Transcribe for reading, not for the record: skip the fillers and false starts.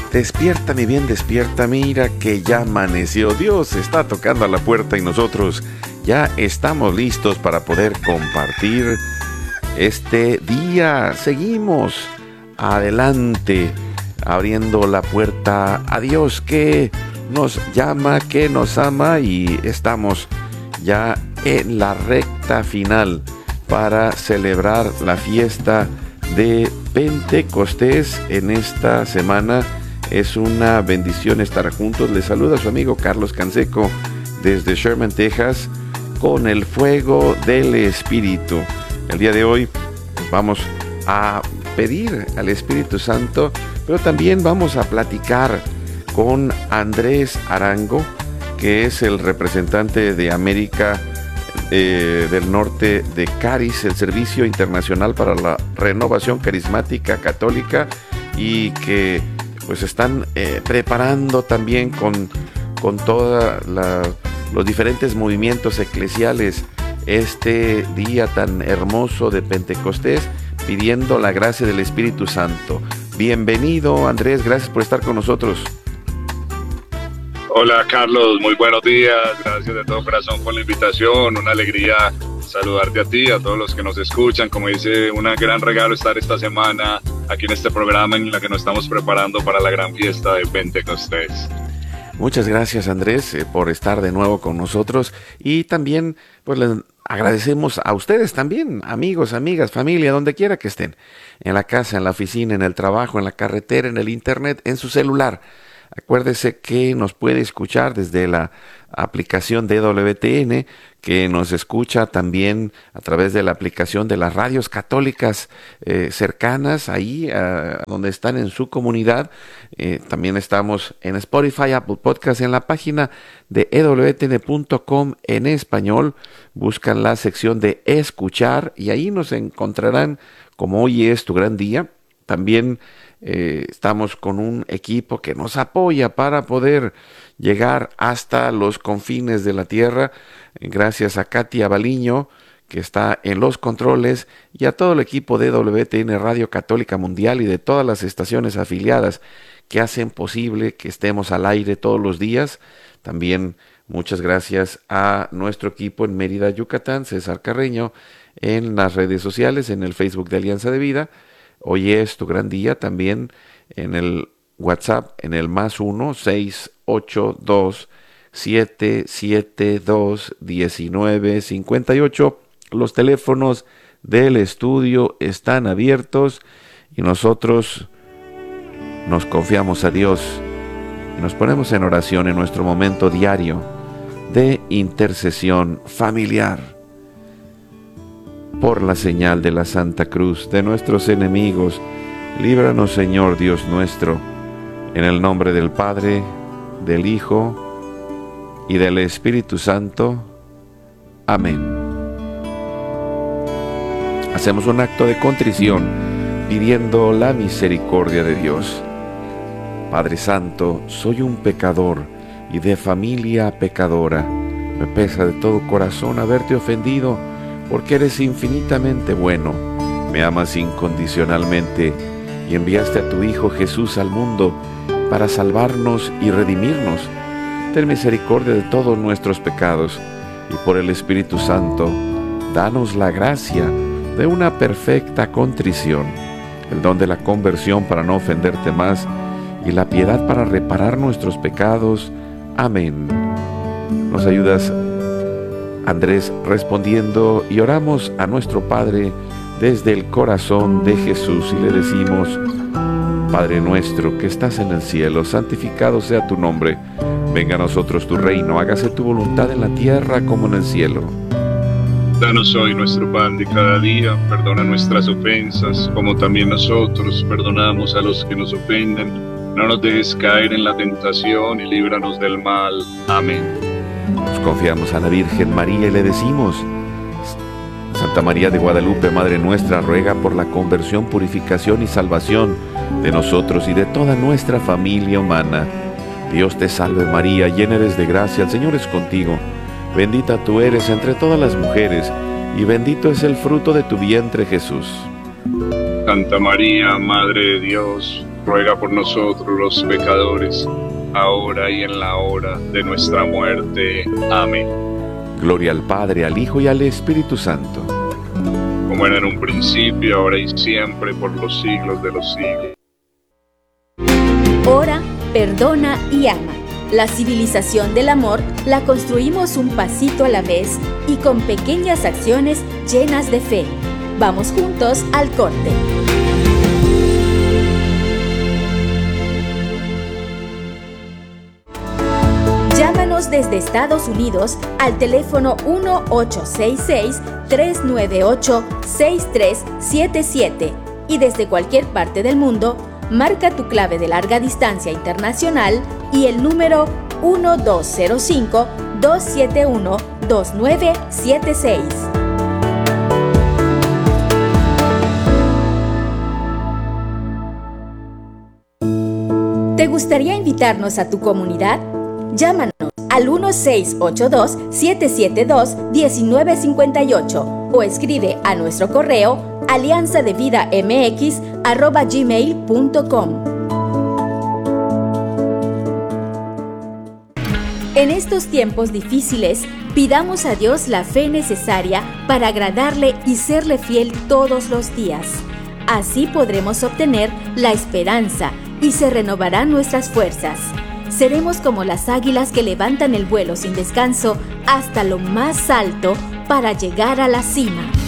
Despierta, mi bien, despierta, mira que ya amaneció. Dios está tocando a la puerta y nosotros ya estamos listos para poder compartir este día. Seguimos adelante, abriendo la puerta a Dios que nos llama, que nos ama, y estamos ya en la recta final para celebrar la fiesta de Pentecostés en esta semana. Es una bendición estar juntos. Les saluda su amigo Carlos Canseco desde Sherman, Texas, con el fuego del Espíritu. El día de hoy vamos a pedir al Espíritu Santo, pero también vamos a platicar con Andrés Arango, que es el representante de América del Norte de Caris, el Servicio Internacional para la Renovación Carismática Católica, y que pues están preparando también con todos los diferentes movimientos eclesiales este día tan hermoso de Pentecostés, pidiendo la gracia del Espíritu Santo. Bienvenido, Andrés, gracias por estar con nosotros. Hola, Carlos, muy buenos días, gracias de todo corazón por la invitación, una alegría saludarte a ti, a todos los que nos escuchan. Como dice, un gran regalo estar esta semana aquí en este programa en la que nos estamos preparando para la gran fiesta de Pentecostés. Muchas gracias, Andrés, por estar de nuevo con nosotros, y también pues les agradecemos a ustedes también, amigos, amigas, familia, donde quiera que estén, en la casa, en la oficina, en el trabajo, en la carretera, en el internet, en su celular. Acuérdese que nos puede escuchar desde la aplicación de EWTN, que nos escucha también a través de la aplicación de las radios católicas cercanas, ahí donde están en su comunidad. También estamos en Spotify, Apple Podcast, en la página de ewtn.com en español. Buscan la sección de escuchar y ahí nos encontrarán como Hoy es tu gran día. También estamos con un equipo que nos apoya para poder llegar hasta los confines de la tierra. Gracias a Katia Baliño, que está en los controles, y a todo el equipo de WTN Radio Católica Mundial y de todas las estaciones afiliadas que hacen posible que estemos al aire todos los días. También muchas gracias a nuestro equipo en Mérida, Yucatán, César Carreño, en las redes sociales, en el Facebook de Alianza de Vida. Hoy es tu gran día, también en el WhatsApp, en el +1 682 772 1958. Los teléfonos del estudio están abiertos y nosotros nos confiamos a Dios y nos ponemos en oración en nuestro momento diario de intercesión familiar. Por la señal de la Santa Cruz de nuestros enemigos, líbranos, Señor Dios nuestro, en el nombre del Padre, del Hijo y del Espíritu Santo. Amén. Hacemos un acto de contrición pidiendo la misericordia de Dios. Padre Santo, soy un pecador y de familia pecadora. Me pesa de todo corazón haberte ofendido, porque eres infinitamente bueno, me amas incondicionalmente y enviaste a tu Hijo Jesús al mundo para salvarnos y redimirnos. Ten misericordia de todos nuestros pecados y por el Espíritu Santo, danos la gracia de una perfecta contrición, el don de la conversión para no ofenderte más y la piedad para reparar nuestros pecados. Amén. Nos ayudas, Andrés, respondiendo, y oramos a nuestro Padre desde el corazón de Jesús y le decimos: Padre nuestro que estás en el cielo, santificado sea tu nombre, venga a nosotros tu reino, hágase tu voluntad en la tierra como en el cielo. Danos hoy nuestro pan de cada día, perdona nuestras ofensas, como también nosotros perdonamos a los que nos ofenden. No nos dejes caer en la tentación y líbranos del mal. Amén. Nos confiamos a la Virgen María y le decimos: Santa María de Guadalupe, Madre nuestra, ruega por la conversión, purificación y salvación de nosotros y de toda nuestra familia humana. Dios te salve María, llena eres de gracia, el Señor es contigo. Bendita tú eres entre todas las mujeres, y bendito es el fruto de tu vientre, Jesús. Santa María, Madre de Dios, ruega por nosotros los pecadores, ahora y en la hora de nuestra muerte. Amén. Gloria al Padre, al Hijo y al Espíritu Santo. Como era en un principio, ahora y siempre, por los siglos de los siglos. Ora, perdona y ama. La civilización del amor la construimos un pasito a la vez y con pequeñas acciones llenas de fe. Vamos juntos al corte. Llámanos desde Estados Unidos al teléfono 1-866-398-6377 y desde cualquier parte del mundo, marca tu clave de larga distancia internacional y el número 1205-271-2976. ¿Te gustaría invitarnos a tu comunidad? Llámanos al 1682-772-1958 o escribe a nuestro correo alianzadevidamx@gmail.com. En estos tiempos difíciles, pidamos a Dios la fe necesaria para agradarle y serle fiel todos los días. Así podremos obtener la esperanza y se renovarán nuestras fuerzas. Seremos como las águilas que levantan el vuelo sin descanso hasta lo más alto para llegar a la cima.